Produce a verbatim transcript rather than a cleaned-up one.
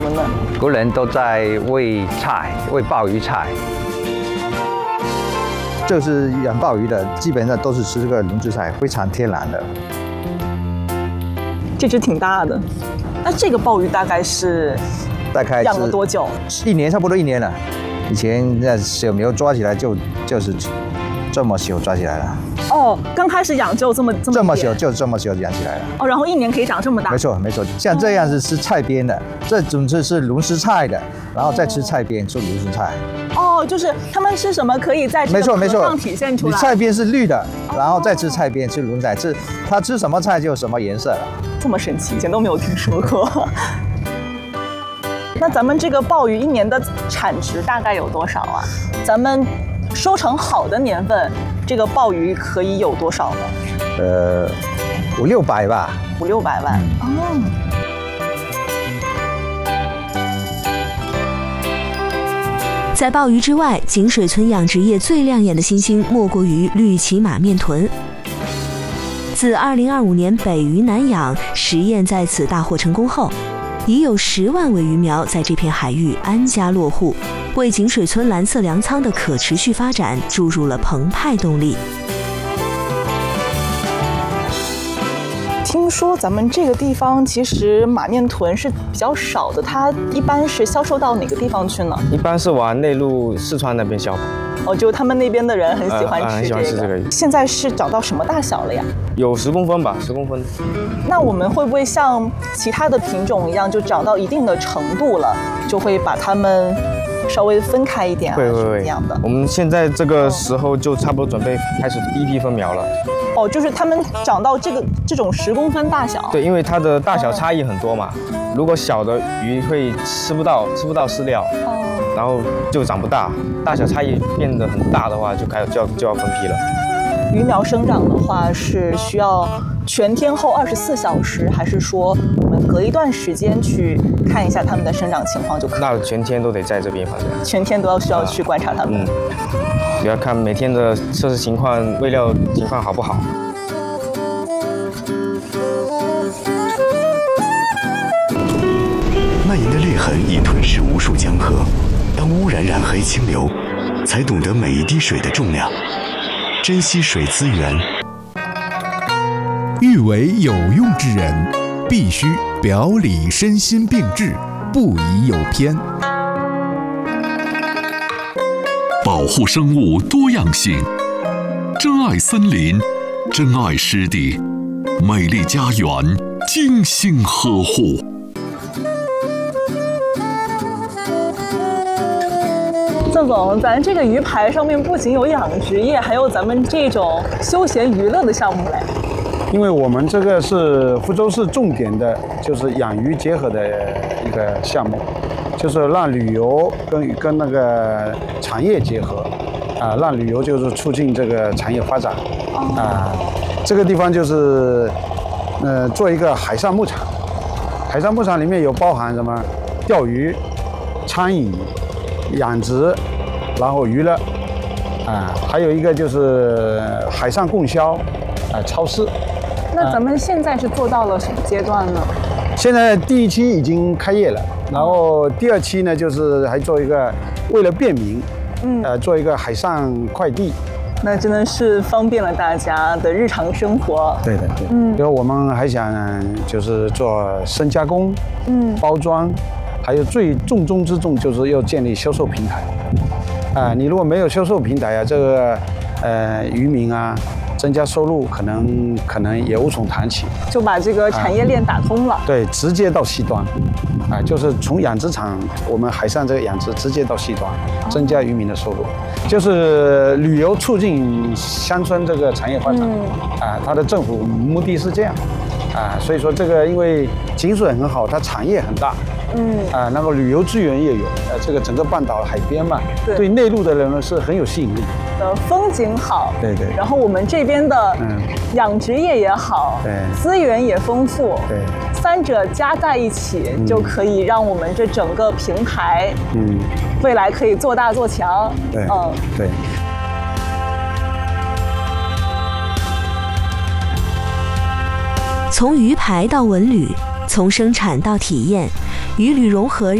什么呢？ 古人都在喂菜，喂鲍鱼菜。 这是养鲍鱼的，基本上都是吃这个龙子菜，非常天然的。 这只挺大的，那这个鲍鱼大概是大概养了多久？ 一年，差不多一年了。以前那小苗抓起来就就是这么小抓起来了。 哦，刚开始养就这么这么这么小，就这么小养起来了。 哦，然后一年可以长这么大。 没错没错，像这样是吃菜边的，这种就是龙丝菜的，然后再吃菜边，吃龙丝菜。 哦，就是他们吃什么可以在这个壳上体现出来。 你菜边是绿的，然后再吃菜边，吃龙菜，吃它吃什么菜就什么颜色了。 这么神奇，以前都没有听说过。那咱们这个鲍鱼一年的产值大概有多少啊？咱们收成好的年份，这个鲍鱼可以有多少呢？ 呃，五六百吧。 五六百万。嗯、哦。 在鲍鱼之外，井水村养殖业最亮眼的新星莫过于绿鳍马面豚。自二零二五年北鱼南养实验在此大获成功后，已有十万尾鱼苗在这片海域安家落户，为井水村蓝色粮仓的可持续发展注入了澎湃动力。 听说咱们这个地方其实马面豚是比较少的，它一般是销售到哪个地方去呢？ 一般是往内陆四川那边销。 哦，就他们那边的人很喜欢吃、这个呃呃、很喜欢吃这个。 现在是长到什么大小了呀？ 有十公分吧，十公分。 那我们会不会像其他的品种一样，就长到一定的程度了，就会把它们稍微分开一点啊？ 会会会。 这样的。 我们现在这个时候就差不多准备开始第一批分苗了。 哦，就是它们长到这个这种十公分大小。 对，因为它的大小差异很多嘛。如果小的鱼会吃不到吃不到饲料，哦，然后就长不大。大小差异变得很大的话，就开始就要就要分批了。 鱼苗生长的话是需要全天候二十四小时，还是说我们隔一段时间去看一下它们的生长情况就可以？ 那全天都得在这边，反正全天都要需要去观察它们。 嗯，主要看每天的测试情况、喂料情况好不好。 蔓延的裂痕已吞噬无数江河，当污染染黑清流，才懂得每一滴水的重量，珍惜水资源。 欲为有用之人，必须表里身心并治，不宜有偏。 保护生物多样性，珍爱森林，珍爱湿地，美丽家园精心呵护。 郑总，咱这个鱼排上面不仅有养殖业，还有咱们这种休闲娱乐的项目嘞。 因为我们这个是福州市重点的，就是养鱼结合的一个项目，就是让旅游跟跟那个产业结合，啊，让旅游就是促进这个产业发展，啊，这个地方就是，呃，做一个海上牧场，海上牧场里面有包含什么钓鱼、餐饮、养殖，然后娱乐，啊，还有一个就是海上供销，啊，超市。 那咱们现在是做到了什么阶段呢？ 现在第一期已经开业了，然后第二期呢，就是还做一个，为了便民，嗯，呃，做一个海上快递。 那真的是方便了大家的日常生活。 对的，对。嗯，因为我们还想就是做深加工，嗯，包装，还有最重中之重就是要建立销售平台。啊、呃，你如果没有销售平台啊，这个呃渔民啊。增加收入可能可能也无从谈起， 就把这个产业链打通了。 啊、对，直接到西端，啊、呃，就是从养殖场，我们海上这个养殖直接到西端，增加渔民的收入，就是旅游促进乡村这个产业发展。嗯、啊，它的政府目的是这样，啊，所以说这个因为井水很好，它产业很大。嗯啊，那个旅游资源也有，呃，这个整个半岛海边嘛，对，对内陆的人呢是很有吸引力。 呃，风景好， 对对。 然后我们这边的养殖业也好，对，资源也丰富， 对， 三者加在一起，嗯、就可以让我们这整个平台，嗯，未来可以做大做强。 对，嗯，对。 从鱼排到文旅，从生产到体验， 与旅融合。